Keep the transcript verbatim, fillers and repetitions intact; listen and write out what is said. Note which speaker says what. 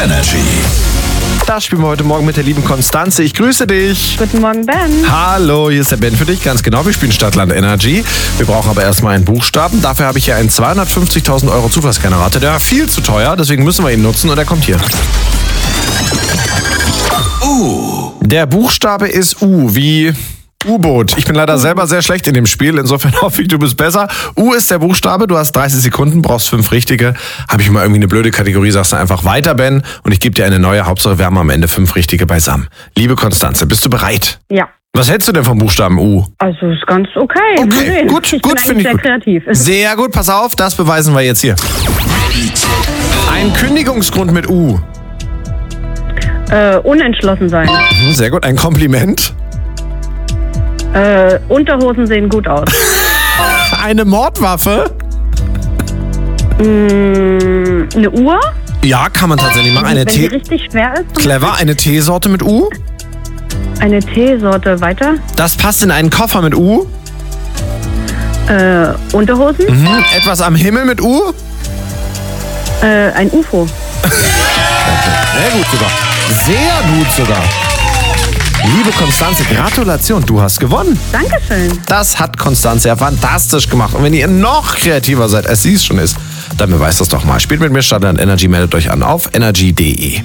Speaker 1: Energy.
Speaker 2: Das spielen wir heute Morgen mit der lieben Konstanze. Ich grüße dich.
Speaker 3: Guten Morgen, Ben.
Speaker 2: Hallo, hier ist der Ben für dich. Ganz genau, wir spielen Stadtland Energy. Wir brauchen aber erstmal einen Buchstaben. Dafür habe ich hier einen zweihundertfünfzigtausend Euro Zufallsgenerator. Der war viel zu teuer, deswegen müssen wir ihn nutzen und er kommt hier.
Speaker 1: U.
Speaker 2: Der Buchstabe ist U, wie U-Boot. Ich bin leider selber sehr schlecht in dem Spiel, insofern hoffe ich, du bist besser. U ist der Buchstabe, du hast dreißig Sekunden, brauchst fünf richtige. Habe ich mal irgendwie eine blöde Kategorie, sagst du einfach weiter, Ben. Und ich gebe dir eine neue, Hauptsache wir haben am Ende fünf richtige beisammen. Liebe Konstanze, bist du bereit?
Speaker 3: Ja.
Speaker 2: Was hältst du denn vom Buchstaben U?
Speaker 3: Also ist ganz okay. Mal
Speaker 2: Okay,
Speaker 3: sehen.
Speaker 2: gut,
Speaker 3: ich
Speaker 2: gut,
Speaker 3: bin
Speaker 2: finde
Speaker 3: eigentlich
Speaker 2: ich
Speaker 3: sehr
Speaker 2: gut.
Speaker 3: kreativ.
Speaker 2: Sehr gut, pass auf, das beweisen wir jetzt hier. Ein Kündigungsgrund mit U.
Speaker 3: Äh, unentschlossen sein.
Speaker 2: Mhm, sehr gut, ein Kompliment.
Speaker 3: Äh, Unterhosen sehen gut aus.
Speaker 2: Eine Mordwaffe.
Speaker 3: Mm, eine Uhr,
Speaker 2: Ja, kann man tatsächlich machen. Eine
Speaker 3: wenn die
Speaker 2: Tee.
Speaker 3: richtig schwer ist.
Speaker 2: Clever, eine Teesorte mit U.
Speaker 3: Eine Teesorte. Weiter.
Speaker 2: Das passt in einen Koffer mit U.
Speaker 3: Äh, Unterhosen.
Speaker 2: Mhm. Etwas am Himmel mit U.
Speaker 3: Äh, ein U F O.
Speaker 2: Sehr gut sogar. Sehr gut sogar. Liebe Konstanze, Gratulation, du hast gewonnen.
Speaker 3: Dankeschön.
Speaker 2: Das hat Konstanze ja fantastisch gemacht. Und wenn ihr noch kreativer seid, als sie es schon ist, dann beweist das doch mal. Spielt mit mir Stadtland Energy, meldet euch an auf energy punkt de.